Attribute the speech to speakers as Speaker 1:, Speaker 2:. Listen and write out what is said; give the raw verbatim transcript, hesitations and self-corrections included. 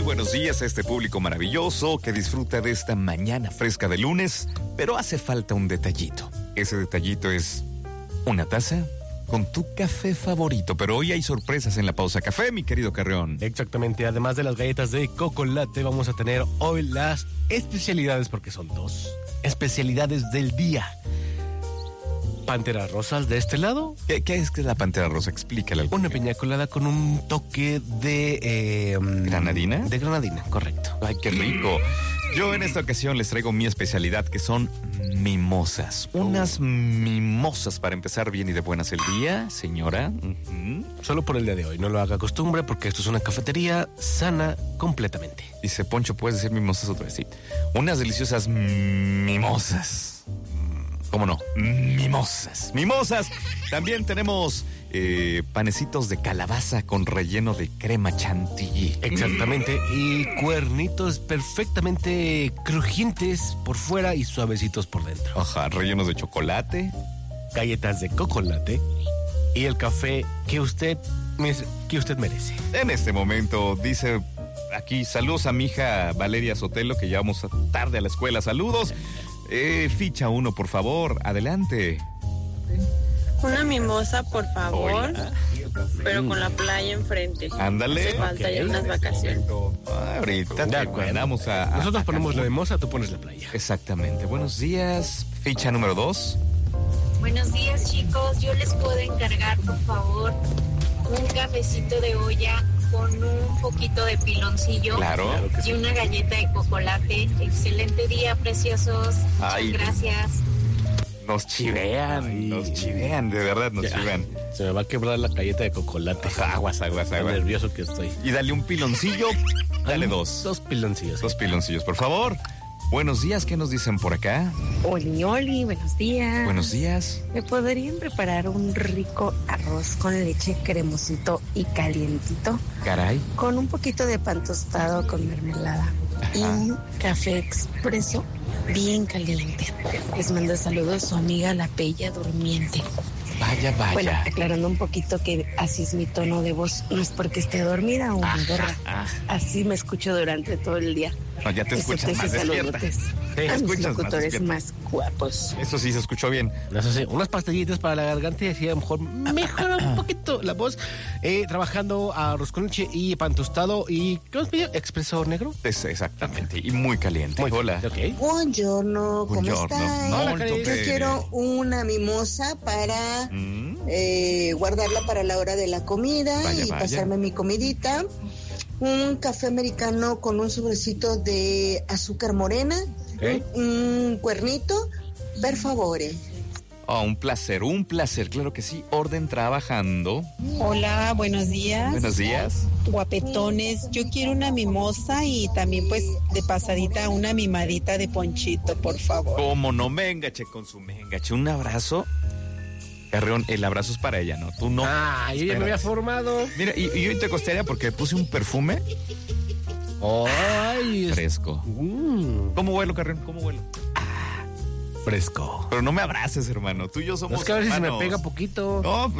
Speaker 1: buenos días a este público maravilloso que disfruta de esta mañana fresca de lunes, pero hace falta un detallito. Ese detallito es una taza con tu café favorito, pero hoy hay sorpresas en la pausa café, mi querido Carreón.
Speaker 2: Exactamente, además de las galletas de Cocolate, vamos a tener hoy las especialidades, porque son dos especialidades del día. Panteras rosas de este lado.
Speaker 1: ¿Qué, qué es que es la pantera rosa? Explícale al
Speaker 2: Una
Speaker 1: público.
Speaker 2: piña colada con un toque de... Eh,
Speaker 1: ¿Granadina?
Speaker 2: De granadina, correcto.
Speaker 1: Ay, qué rico. Yo en esta ocasión les traigo mi especialidad, que son mimosas. Unas mimosas para empezar bien y de buenas el día, señora. Uh-huh.
Speaker 2: Solo por el día de hoy, no lo haga costumbre, porque esto es una cafetería sana completamente.
Speaker 1: Dice Poncho, ¿puedes decir mimosas otra vez? Sí. Unas deliciosas mimosas. ¿Cómo no? Mimosas. Mimosas. También tenemos eh, panecitos de calabaza con relleno de crema chantilly.
Speaker 2: Exactamente. Y cuernitos perfectamente crujientes por fuera y suavecitos por dentro.
Speaker 1: Ajá, rellenos de chocolate.
Speaker 2: Galletas de Cocolate. Y el café que usted, que usted merece.
Speaker 1: En este momento dice aquí, saludos a mi hija Valeria Sotelo, que llevamos tarde a la escuela. Saludos. Eh, ficha uno, por favor. Adelante.
Speaker 3: Una mimosa, por favor.
Speaker 1: Hola.
Speaker 3: Pero con la playa enfrente.
Speaker 1: Ándale.
Speaker 3: Hace falta
Speaker 2: Okay.
Speaker 3: ya unas vacaciones.
Speaker 1: Ah, ahorita
Speaker 2: De
Speaker 1: te
Speaker 2: acuerdo.
Speaker 1: mandamos a, a-
Speaker 2: Nosotros
Speaker 1: a
Speaker 2: ponemos la
Speaker 1: Cancún.
Speaker 2: mimosa, tú pones la playa.
Speaker 1: Exactamente. Buenos días. Ficha número dos.
Speaker 4: Buenos días, chicos. Yo les puedo encargar, por favor, un cafecito de olla con un poquito de piloncillo.
Speaker 1: Claro.
Speaker 2: Claro que sí.
Speaker 4: Y una galleta de Cocolate. Excelente día, preciosos.
Speaker 1: Ay.
Speaker 4: Muchas gracias.
Speaker 1: Nos chivean.
Speaker 2: Ay.
Speaker 1: Nos chivean, de verdad, nos
Speaker 2: Ya.
Speaker 1: chivean.
Speaker 2: Se me va a quebrar la galleta de Cocolate.
Speaker 1: Aguas, aguas,
Speaker 2: Tan
Speaker 1: aguas.
Speaker 2: nervioso que estoy.
Speaker 1: Y dale un piloncillo. Dale dos.
Speaker 2: Dos piloncillos.
Speaker 1: Dos piloncillos, por favor. Buenos días, ¿qué nos dicen por acá?
Speaker 5: Oli, oli, buenos días.
Speaker 1: Buenos días.
Speaker 5: ¿Me podrían preparar un rico arroz con leche cremosito y calientito?
Speaker 1: Caray.
Speaker 5: Con un poquito de pan tostado con mermelada. Y
Speaker 1: Ajá.
Speaker 5: un café expreso bien caliente. Les mando saludos su amiga La Bella Durmiente.
Speaker 1: Vaya, vaya.
Speaker 5: Bueno, aclarando un poquito que así es mi tono de voz. No es porque esté dormida o modorra.
Speaker 1: Ah,
Speaker 5: Así me escucho durante todo el día.
Speaker 1: no, ya te escuchas
Speaker 5: Excepto
Speaker 1: más
Speaker 5: ese
Speaker 1: despierta.
Speaker 5: saludotes
Speaker 1: Te
Speaker 5: a mis
Speaker 1: escuchas más
Speaker 5: locutores
Speaker 1: despierta.
Speaker 5: más guapos.
Speaker 1: Eso sí se escuchó bien.
Speaker 2: Eso sí, unas pastillitas para la garganta y así a lo mejor mejora un poquito la voz. Eh, trabajando arroz con leche y pan tostado y ¿qué os pidió? ¿Expreso negro?
Speaker 1: Es exactamente. Y muy caliente.
Speaker 2: Muy
Speaker 1: Hola.
Speaker 2: Ok.
Speaker 6: Buongiorno, ¿cómo
Speaker 1: Buongiorno.
Speaker 6: está?
Speaker 1: Molto
Speaker 2: Hola, Cris.
Speaker 6: Yo
Speaker 1: bene.
Speaker 6: quiero una mimosa para
Speaker 1: Mm,
Speaker 6: eh, guardarla para la hora de la comida
Speaker 1: Vaya,
Speaker 6: y
Speaker 1: vaya.
Speaker 6: pasarme mi comidita. Un café americano con un sobrecito de azúcar morena,
Speaker 2: Ok.
Speaker 6: un, un cuernito, per favore.
Speaker 1: Oh, un placer, un placer, claro que sí. Orden trabajando.
Speaker 7: Hola, buenos días.
Speaker 1: Buenos días.
Speaker 7: Guapetones, yo quiero una mimosa y también pues de pasadita una mimadita de ponchito, por favor.
Speaker 1: Como no, mengache con su mengache. Un abrazo. Carreón, el abrazo es para ella, ¿no? Tú no.
Speaker 2: Ah, yo ya me había formado.
Speaker 1: Mira, y, y hoy te costaría porque puse un perfume
Speaker 2: Ay, es-
Speaker 1: fresco.
Speaker 2: Mm,
Speaker 1: ¿Cómo huelo, Carreón? ¿Cómo huelo?
Speaker 2: fresco.
Speaker 1: Pero no me abraces, hermano. Tú y yo somos
Speaker 2: Es que a ver si se me
Speaker 1: hermanos.
Speaker 2: pega poquito.
Speaker 1: No,